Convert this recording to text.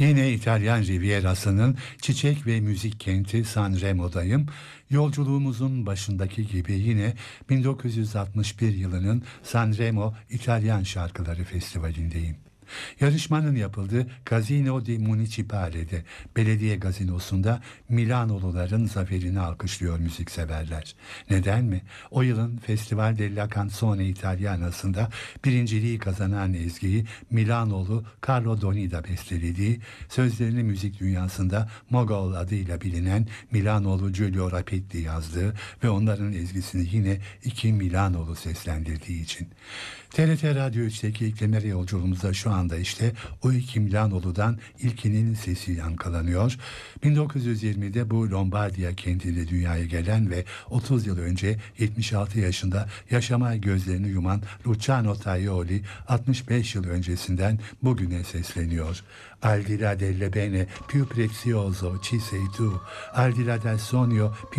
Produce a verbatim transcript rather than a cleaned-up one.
Yine İtalyan Rivierası'nın çiçek ve müzik kenti Sanremo'dayım. Yolculuğumuzun başındaki gibi yine bin dokuz yüz altmış bir yılının Sanremo İtalyan Şarkıları Festivali'ndeyim. Yarışmanın yapıldığı Casino di Municipale'de, belediye gazinosunda Milanoluların zaferini alkışlıyor müzikseverler. Neden mi? O yılın Festival della Canzone Italiana'sında birinciliği kazanan ezgiyi Milanolu Carlo Donida bestelediği, sözlerini müzik dünyasında Mogol adıyla bilinen Milanolu Giulio Rapetti yazdığı ve onların ezgisini yine iki Milanolu seslendirdiği için. T R T Radyo üçteki iklimlere yolculuğumuzda şu anda işte o iki Milanolu'dan ilkinin sesi yankılanıyor. bin dokuz yüz yirmide bu Lombardiya kentinde dünyaya gelen ve otuz yıl önce yetmiş altı yaşında yaşama gözlerini yuman Luciano Tajoli altmış beş yıl öncesinden bugüne sesleniyor. Al di là delle pene più prezioso ci sei tu, al di là del sogno più